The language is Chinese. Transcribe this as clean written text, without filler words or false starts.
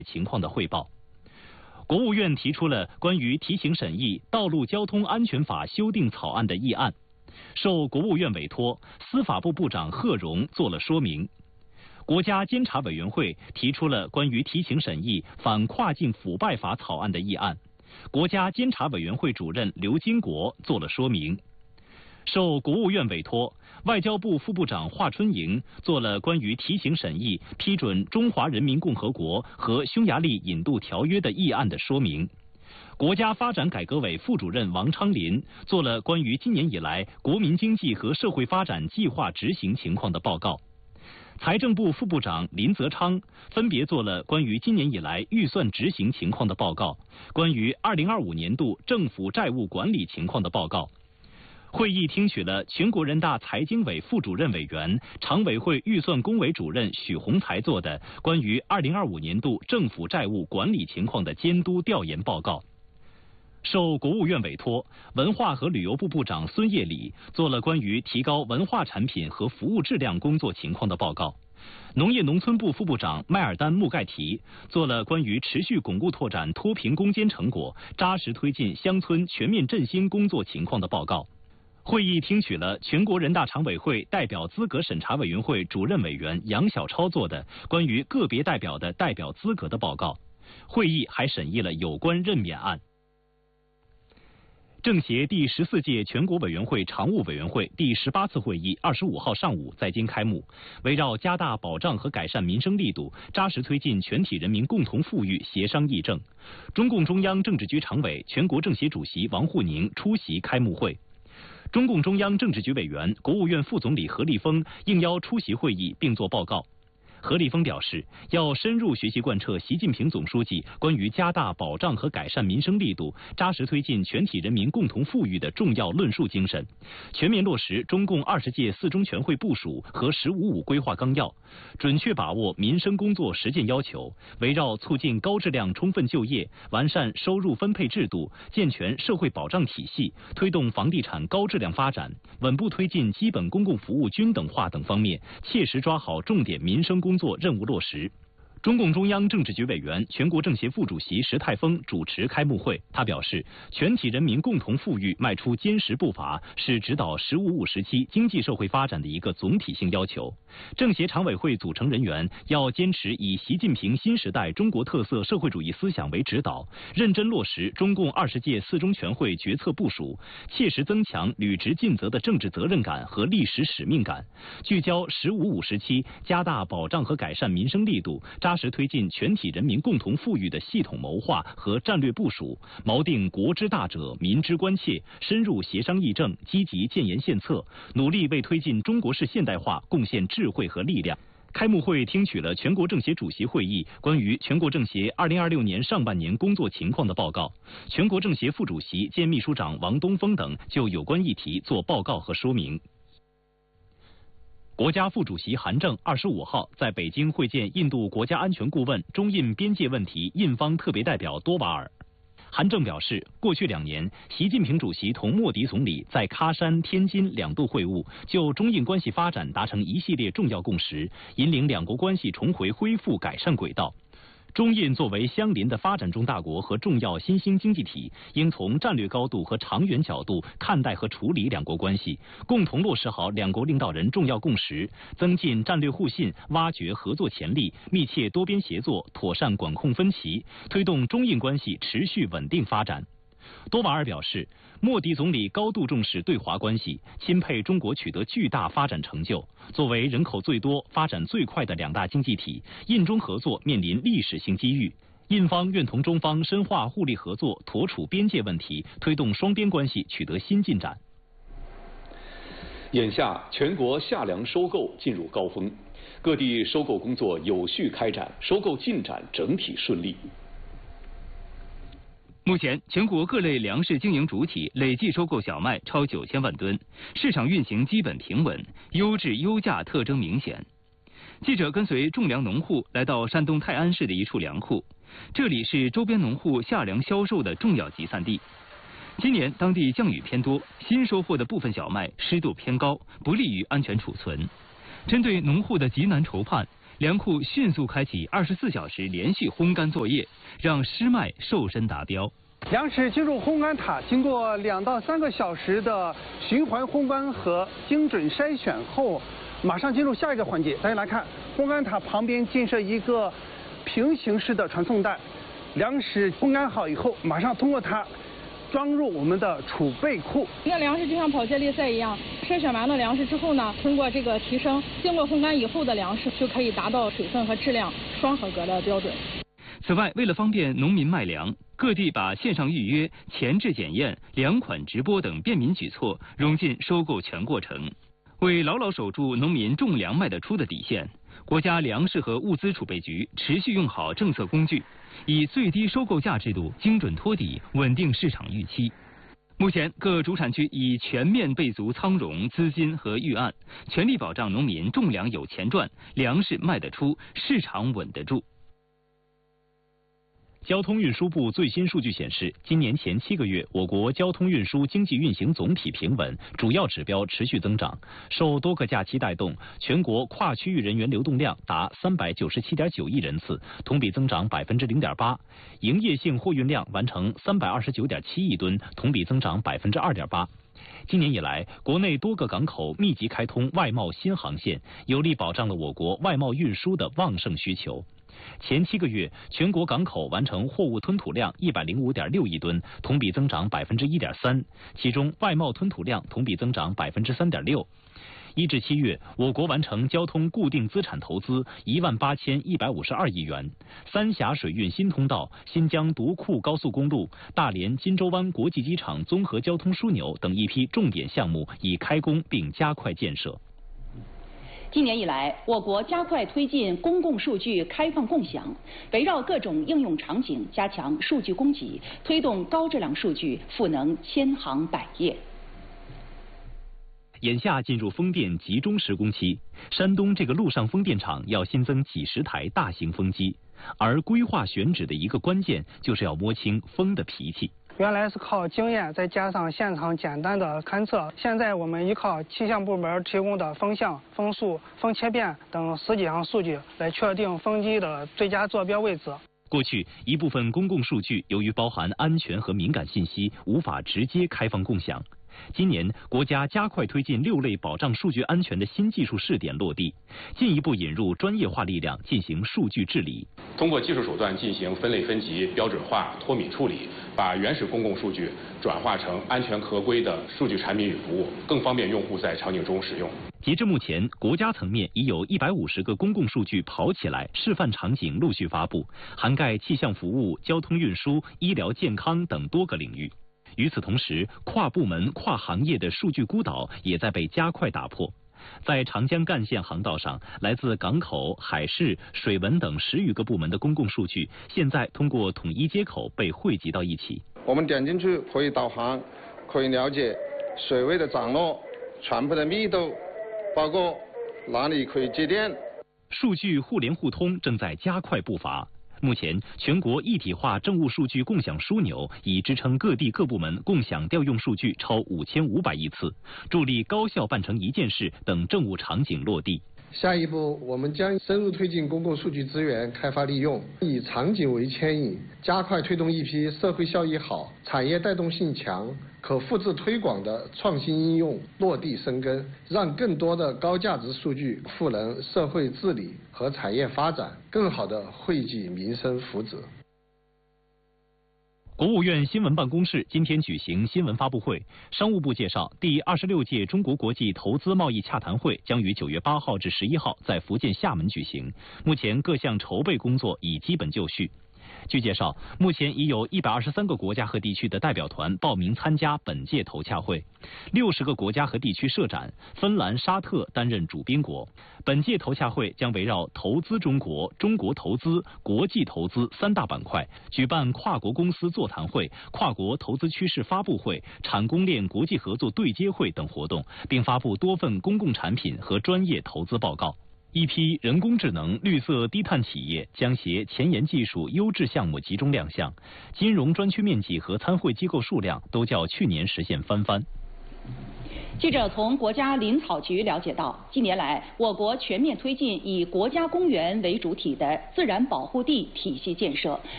情况的汇报。国务院提出了关于提请审议《道路交通安全法》修订草案的议案，受国务院委托，司法部部长贺荣做了说明。国家监察委员会提出了关于提请审议《反跨境腐败法》草案的议案，国家监察委员会主任刘金国做了说明。受国务院委托，外交部副部长华春莹做了关于提请审议批准中华人民共和国和匈牙利引渡条约的议案的说明。国家发展改革委副主任王昌林做了关于今年以来国民经济和社会发展计划执行情况的报告。财政部副部长林泽昌分别做了关于今年以来预算执行情况的报告，关于2025年度政府债务管理情况的报告。会议听取了全国人大财经委副主任委员、常委会预算工委主任许宏才做的关于2025年度政府债务管理情况的监督调研报告。受国务院委托，文化和旅游部部长孙业礼做了关于提高文化产品和服务质量工作情况的报告。农业农村部副部长迈尔丹·穆盖提做了关于持续巩固拓展脱贫攻坚成果、扎实推进乡村全面振兴工作情况的报告。会议听取了全国人大常委会代表资格审查委员会主任委员杨晓超做的关于个别代表的代表资格的报告。会议还审议了有关任免案。政协第14届全国委员会常务委员会第18次会议25号上午在京开幕，围绕加大保障和改善民生力度，扎实推进全体人民共同富裕协商议政。中共中央政治局常委、全国政协主席王沪宁出席开幕会。中共中央政治局委员、国务院副总理何立峰应邀出席会议并作报告。何立峰表示，要深入学习贯彻习近平总书记关于加大保障和改善民生力度，扎实推进全体人民共同富裕的重要论述精神，全面落实中共20届4中全会部署和“十五五”规划纲要，准确把握民生工作实践要求，围绕促进高质量充分就业、完善收入分配制度、健全社会保障体系、推动房地产高质量发展、稳步推进基本公共服务均等化等方面，切实抓好重点民生工作任务落实。中共中央政治局委员、全国政协副主席石泰峰主持开幕会。他表示，全体人民共同富裕迈出坚实步伐，是指导“十五五”时期经济社会发展的一个总体性要求。政协常委会组成人员要坚持以习近平新时代中国特色社会主义思想为指导，认真落实中共20届4中全会决策部署，切实增强履职尽责的政治责任感和历史使命感，聚焦“十五五”时期加大保障和改善民生力度，扎实推进全体人民共同富裕的系统谋划和战略部署，锚定国之大者、民之关切，深入协商议政，积极建言献策，努力为推进中国式现代化贡献智慧和力量。开幕会听取了全国政协主席会议关于全国政协2026年上半年工作情况的报告，全国政协副主席兼秘书长王东峰等就有关议题作报告和说明。国家副主席韩正25号在北京会见印度国家安全顾问、中印边界问题印方特别代表多瓦尔。韩正表示，过去2年，习近平主席同莫迪总理在喀山、天津2度会晤，就中印关系发展达成一系列重要共识，引领两国关系重回恢复改善轨道。中印作为相邻的发展中大国和重要新兴经济体，应从战略高度和长远角度看待和处理两国关系，共同落实好两国领导人重要共识，增进战略互信，挖掘合作潜力，密切多边协作，妥善管控分歧，推动中印关系持续稳定发展。多瓦尔表示，莫迪总理高度重视对华关系，钦佩中国取得巨大发展成就。作为人口最多、发展最快的两大经济体，印中合作面临历史性机遇。印方愿同中方深化互利合作，妥处边界问题，推动双边关系取得新进展。 眼下，全国夏粮收购进入高峰，各地收购工作有序开展，收购进展整体顺利。 目前，全国各类粮食经营主体累计收购小麦超9000万吨，市场运行基本平稳，优质优价特征明显。记者跟随种粮农户来到山东泰安市的一处粮库，这里是周边农户夏粮销售的重要集散地。今年当地降雨偏多，新收获的部分小麦湿度偏高，不利于安全储存。针对农户的急难愁盼， 粮库迅速开启24小时连续烘干作业，让湿麦瘦身达标。 粮食进入烘干塔，经过2到3个小时的循环烘干和精准筛选后，马上进入下一个环节。大家来看，烘干塔旁边建设一个平行式的传送带，粮食烘干好以后，马上通过它装入我们的储备库。 这个粮食就像跑接力赛一样，筛选完了粮食之后呢，通过这个提升，经过烘干以后的粮食就可以达到水分和质量双合格的标准。 此外，为了方便农民卖粮，各地把线上预约、前置检验、粮款直播等便民举措融进收购全过程。为牢牢守住农民种粮卖得出的底线，国家粮食和物资储备局持续用好政策工具，以最低收购价制度精准托底，稳定市场预期。目前，各主产区已全面备足仓容、资金和预案，全力保障农民种粮有钱赚，粮食卖得出，市场稳得住。 交通运输部最新数据显示，今年前7个月，我国交通运输经济运行总体平稳，主要指标持续增长。受多个假期带动，全国跨区域人员流动量达397.9亿人次，同比增长0.8%；营业性货运量完成329.7亿吨，同比增长2.8%。今年以来，国内多个港口密集开通外贸新航线，有力保障了我国外贸运输的旺盛需求。前7个月，全国港口完成货物吞吐量105.6亿吨，同比增长1.3%，其中外贸吞吐量同比增长3.6%。1至7月，我国完成交通固定资产投资18152亿元，三峡水运新通道、新疆独库高速公路、大连金州湾国际机场综合交通枢纽等一批重点项目已开工并加快建设。 今年以来，我国加快推进公共数据开放共享，围绕各种应用场景加强数据供给，推动高质量数据赋能千行百业。 眼下进入风电集中施工期，山东这个陆上风电场要新增几十台大型风机，而规划选址的一个关键就是要摸清风的脾气。 原来是靠经验，再加上现场简单的勘测，现在我们依靠气象部门提供的风向、风速、风切变等10几项数据来确定风机的最佳坐标位置。 过去，一部分公共数据由于包含安全和敏感信息，无法直接开放共享。今年，国家加快推进6类保障数据安全的新技术试点落地，进一步引入专业化力量进行数据治理。 通过技术手段进行分类分级、标准化、脱敏处理，把原始公共数据转化成安全合规的数据产品与服务，更方便用户在场景中使用。 截至目前，国家层面已有150个公共数据跑起来示范场景陆续发布，涵盖气象服务、交通运输、医疗健康等多个领域。与此同时，跨部门、跨行业的数据孤岛也在被加快打破。在长江干线航道上，来自港口、海事、水文等10余个部门的公共数据，现在通过统一接口被汇集到一起。 我们点进去可以导航，可以了解水位的涨落、船舶的密度，包括哪里可以接电。 数据互联互通正在加快步伐。目前，全国一体化政务数据共享枢纽已支撑各地各部门共享调用数据超5500亿次，助力高效办成一件事等政务场景落地。 下一步，我们将深入推进公共数据资源开发利用，以场景为牵引，加快推动一批社会效益好、产业带动性强、可复制推广的创新应用落地生根，让更多的高价值数据赋能社会治理和产业发展，更好地惠及民生福祉。 国务院新闻办公室今天举行新闻发布会，商务部介绍，第26届中国国际投资贸易洽谈会将于9月8号至11号在福建厦门举行，目前各项筹备工作已基本就绪。据介绍，目前已有123个国家和地区的代表团报名参加本届投洽会，60个国家和地区设展，芬兰、沙特担任主宾国。本届投洽会将围绕投资中国、中国投资、国际投资3大板块，举办跨国公司座谈会、跨国投资趋势发布会、产供链国际合作对接会等活动，并发布多份公共产品和专业投资报告。一批人工智能、绿色低碳企业将携前沿技术优质项目集中亮相，金融专区面积和参会机构数量都较去年实现翻番。 记者从国家林草局了解到，近年来，我国全面推进以国家公园为主体的自然保护地体系建设，